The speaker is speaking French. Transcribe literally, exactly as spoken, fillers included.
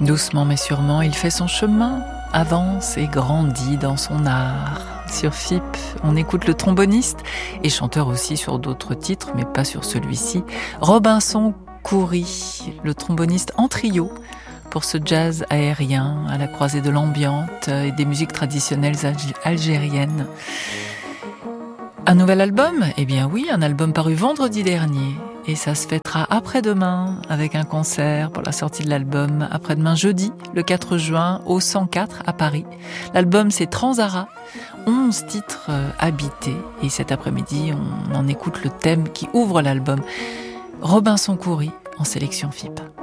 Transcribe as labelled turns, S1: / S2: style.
S1: Doucement mais sûrement, il fait son chemin, avance et grandit dans son art. Sur F I P, on écoute le tromboniste, et chanteur aussi sur d'autres titres, mais pas sur celui-ci, Robinson Khoury, le tromboniste en trio, pour ce jazz aérien à la croisée de l'ambiante et des musiques traditionnelles algériennes. Un nouvel album ? Eh bien oui, un album paru vendredi dernier. Et ça se fêtera après-demain avec un concert pour la sortie de l'album. Après-demain, jeudi, le quatre juin, au cent quatre à Paris. L'album, c'est Transara, onze titres habités. Et cet après-midi, on en écoute le thème qui ouvre l'album. Robinson Khoury en sélection F I P.